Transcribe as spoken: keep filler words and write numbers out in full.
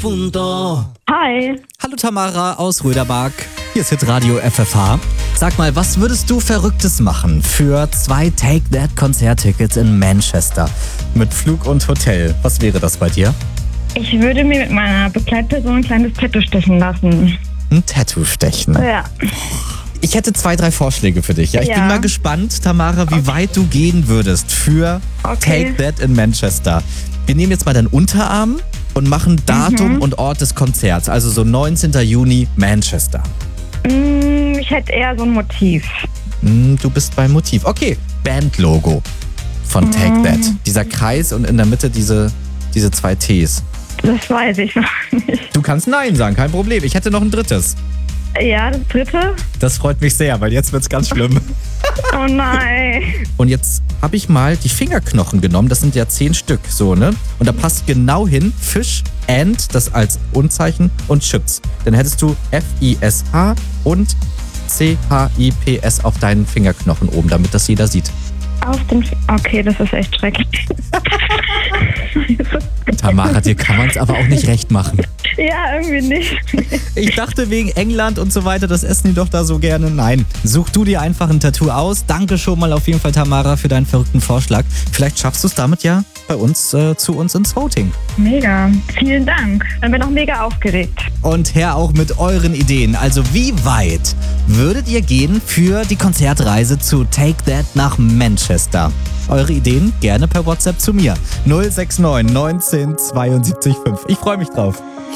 punto. Hi. Hallo Tamara aus Rödermark. Hier ist Hitradio F F H. Sag mal, was würdest du Verrücktes machen für zwei Take That Konzerttickets in Manchester? Mit Flug und Hotel. Was wäre das bei dir? Ich würde mir mit meiner Begleitperson ein kleines Tattoo stechen lassen. Ein Tattoo stechen. Ja. Ich hätte zwei, drei Vorschläge für dich. Ja, ich Ja. bin mal gespannt, Tamara, wie weit du gehen würdest für Okay. Take That in Manchester. Wir nehmen jetzt mal deinen Unterarm und machen Datum und Ort des Konzerts. Also so neunzehnten Juni, Manchester. Mm, Ich hätte eher so ein Motiv. Hm, du bist beim Motiv. Okay, Bandlogo von Take That. Dieser Kreis und in der Mitte diese, diese zwei Ts. Das weiß ich noch nicht. Du kannst Nein sagen, kein Problem. Ich hätte noch ein drittes. Ja, das dritte? Das freut mich sehr, weil jetzt wird's ganz schlimm. Oh nein. Und jetzt habe ich mal die Fingerknochen genommen. Das sind ja zehn Stück, so, ne? Und da passt genau hin Fish and, das als Unzeichen, und Chips. Dann hättest du F I S H und C H I P S auf deinen Fingerknochen oben, damit das jeder sieht. Auf den... Okay, das ist echt schrecklich. Tamara, dir kann man es aber auch nicht recht machen. Ja, irgendwie nicht. Ich dachte wegen England und so weiter, das essen die doch da so gerne. Nein, such du dir einfach ein Tattoo aus. Danke schon mal auf jeden Fall, Tamara, für deinen verrückten Vorschlag. Vielleicht schaffst du es damit ja bei uns, äh, zu uns ins Voting. Mega. Vielen Dank. Dann bin ich auch mega aufgeregt. Und her auch mit euren Ideen. Also wie weit würdet ihr gehen für die Konzertreise zu Take That nach Manchester? Eure Ideen gerne per WhatsApp zu mir. null sechs neun neunzehn zweiundsiebzig fünf. Ich freue mich drauf.